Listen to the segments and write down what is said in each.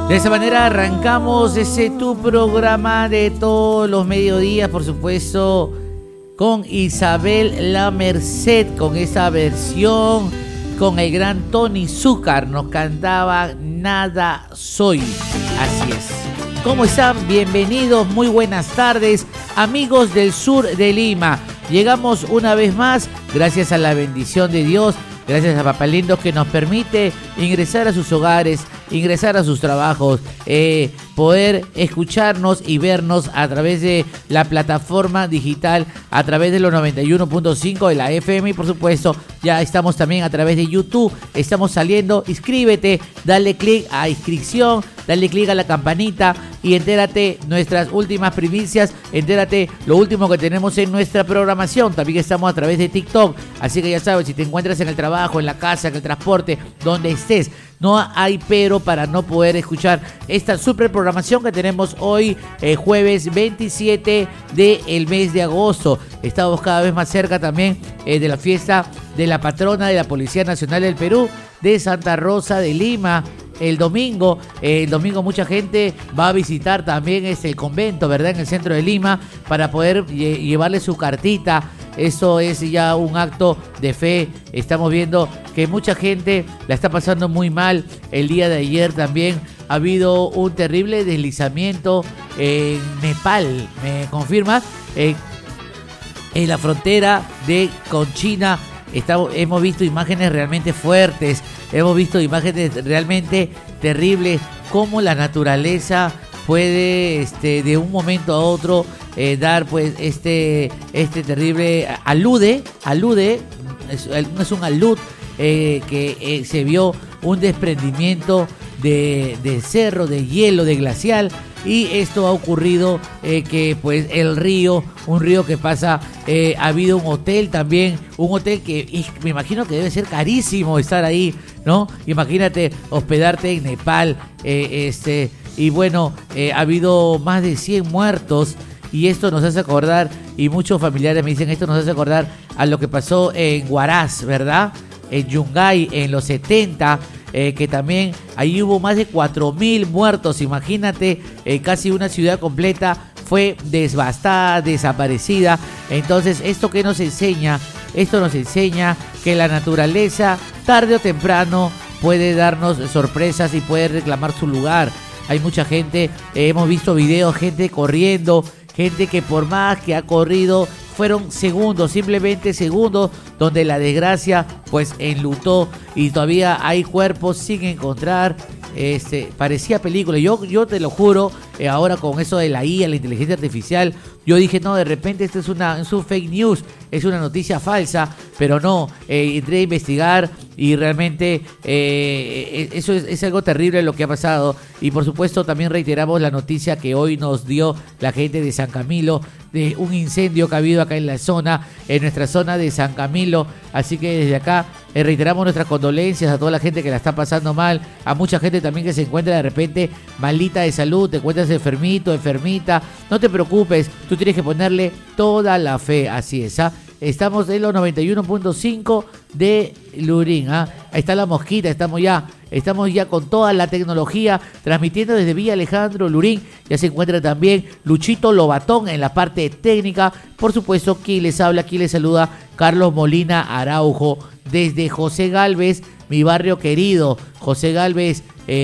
De esa manera arrancamos ese tu programa de todos los mediodías, por supuesto, con Isabel La Merced, con esa versión, con el gran Tony Zúcar, nos cantaba Nada Soy. Así es. ¿Cómo están? Bienvenidos, muy buenas tardes, amigos del sur de Lima. Llegamos una vez más, gracias a la bendición de Dios, gracias a Papá Lindo que nos permite ingresar a sus hogares, ingresar a sus trabajos, poder escucharnos y vernos a través de la plataforma digital, a través de los 91.5 de la FM y por supuesto ya estamos también a través de YouTube, estamos saliendo, inscríbete, dale clic a inscripción, dale clic a la campanita y entérate nuestras últimas primicias, entérate lo último que tenemos en nuestra programación. También estamos a través de TikTok, así que ya sabes, si te encuentras en el trabajo, en la casa, en el transporte, donde estés, no hay pero para no poder escuchar esta super programación que tenemos hoy, jueves 27 del mes de agosto. Estamos cada vez más cerca también de la fiesta de la patrona de la Policía Nacional del Perú, de Santa Rosa de Lima. El domingo mucha gente va a visitar también el convento, ¿verdad? En el centro de Lima, para poder llevarle su cartita. Eso es ya un acto de fe. Estamos viendo que mucha gente la está pasando muy mal. El día de ayer también ha habido un terrible deslizamiento en Nepal, ¿me confirma? En la frontera con China. Hemos visto imágenes realmente fuertes, hemos visto imágenes realmente terribles, cómo la naturaleza puede de un momento a otro dar pues este terrible alude, es un alud que se vio un desprendimiento de cerro, de hielo, de glacial. Y esto ha ocurrido que pues un río que pasa, ha habido un hotel también, un hotel que me imagino que debe ser carísimo estar ahí, ¿no? Imagínate hospedarte en Nepal, y bueno, ha habido más de 100 muertos y esto nos hace acordar, y muchos familiares me dicen, esto nos hace acordar a lo que pasó en Huaraz, ¿verdad? En Yungay en los 70, que también ahí hubo más de 4.000 muertos, imagínate, casi una ciudad completa fue devastada, desaparecida. Entonces, ¿esto qué nos enseña? Esto nos enseña que la naturaleza, tarde o temprano, puede darnos sorpresas y puede reclamar su lugar. Hay mucha gente, hemos visto videos, gente corriendo, gente que por más que ha corrido, fueron segundos, simplemente segundos, donde la desgracia pues enlutó y todavía hay cuerpos sin encontrar. Parecía película. Yo te lo juro, ahora con eso de la IA, la inteligencia artificial, yo dije, no, de repente esto es un fake news, es una noticia falsa, pero no, entré a investigar y realmente eso es algo terrible lo que ha pasado. Y por supuesto también reiteramos la noticia que hoy nos dio la gente de San Camilo, de un incendio que ha habido acá en la zona, en nuestra zona de San Camilo. Así que desde acá reiteramos nuestras condolencias a toda la gente que la está pasando mal, a mucha gente también que se encuentra de repente malita de salud, te encuentras enfermito, enfermita, no te preocupes, tú tienes que ponerle toda la fe, así es, ¿ah? Estamos en los 91.5 de Lurín, ¿ah? Ahí está la mosquita, estamos ya con toda la tecnología, transmitiendo desde Villa Alejandro, Lurín. Ya se encuentra también Luchito Lobatón en la parte técnica. Por supuesto, quien les habla, quien les saluda, Carlos Molina Araujo, desde José Gálvez, mi barrio querido. José Gálvez,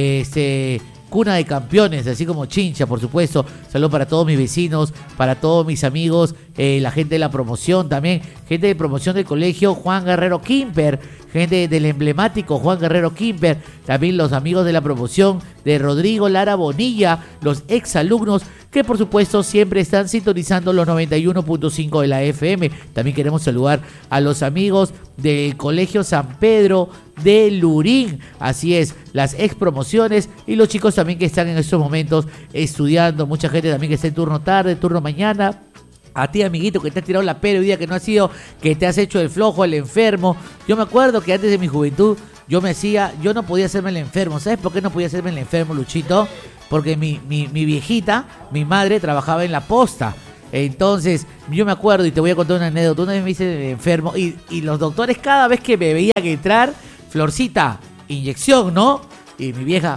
cuna de campeones, así como Chincha, por supuesto. Saludos para todos mis vecinos, para todos mis amigos, la gente de la promoción también, gente de promoción del colegio Juan Guerrero Quimper, gente del emblemático Juan Guerrero Quimper, también los amigos de la promoción de Rodrigo Lara Bonilla, los exalumnos que por supuesto siempre están sintonizando los 91.5 de la FM. También queremos saludar a los amigos del Colegio San Pedro de Lurín, así es, las ex promociones y los chicos también que están en estos momentos estudiando, mucha gente también que está en turno tarde, turno mañana. A ti, amiguito, que te has tirado la pera hoy día, que no has sido, que te has hecho el flojo, el enfermo. Yo me acuerdo que antes de mi juventud yo no podía hacerme el enfermo. ¿Sabes por qué no podía hacerme el enfermo, Luchito? Porque mi viejita, mi madre, trabajaba en la posta. Entonces, yo me acuerdo, y te voy a contar una anécdota. Una vez me hice enfermo y los doctores cada vez que me veían entrar, Florcita, inyección, ¿no? Y mi vieja,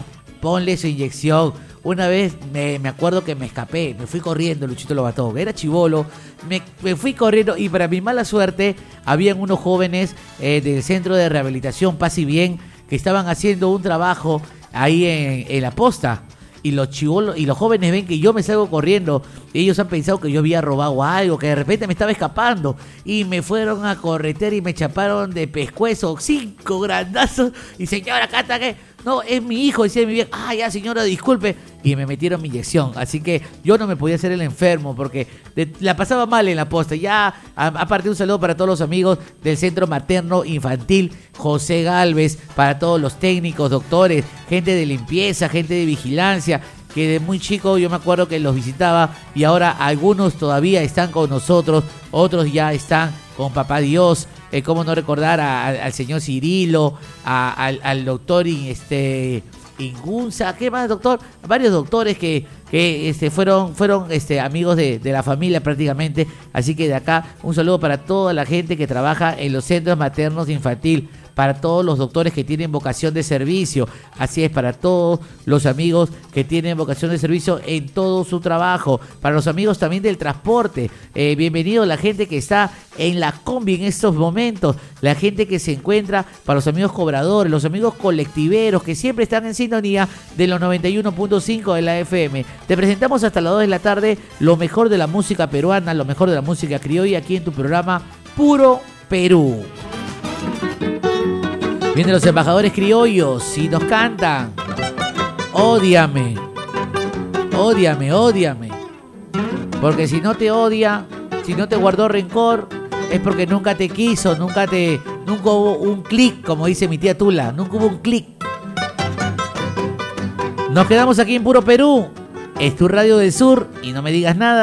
ponle su inyección. Una vez me acuerdo que me escapé, me fui corriendo, Luchito Lobatón, era chibolo, me fui corriendo y para mi mala suerte habían unos jóvenes del Centro de Rehabilitación Paz y Bien que estaban haciendo un trabajo ahí en la posta. Y los chibolos y los jóvenes ven que yo me salgo corriendo. Ellos han pensado que yo había robado algo, que de repente me estaba escapando. Y me fueron a corretear y me chaparon de pescuezo 5 grandazos. Y señora, Cata, ¿qué? No, es mi hijo, decía mi vieja. Ah, ya, señora, disculpe. Y me metieron mi inyección. Así que yo no me podía hacer el enfermo porque la pasaba mal en la posta. Ya, aparte, un saludo para todos los amigos del Centro Materno Infantil José Gálvez, para todos los técnicos, doctores, gente de limpieza, gente de vigilancia, que de muy chico yo me acuerdo que los visitaba y ahora algunos todavía están con nosotros, otros ya están con Papá Dios. Cómo no recordar al señor Cirilo, al doctor Ingunza, ¿qué más, doctor? Varios doctores que fueron amigos de la familia prácticamente. Así que de acá un saludo para toda la gente que trabaja en los centros maternos infantil, para todos los doctores que tienen vocación de servicio. Así es, para todos los amigos que tienen vocación de servicio en todo su trabajo, para los amigos también del transporte. Bienvenido la gente que está en la combi en estos momentos, la gente que se encuentra, para los amigos cobradores, los amigos colectiveros que siempre están en sintonía de los 91.5 de la FM. Te presentamos hasta las 2 de la tarde lo mejor de la música peruana, lo mejor de la música criolla aquí en tu programa Puro Perú. Vienen los embajadores criollos y nos cantan Ódiame, ódiame, ódiame. Porque si no te odia, si no te guardó rencor, es porque nunca te quiso, nunca hubo un clic, como dice mi tía Tula, nunca hubo un clic. Nos quedamos aquí en Puro Perú, es tu radio del sur y no me digas nada.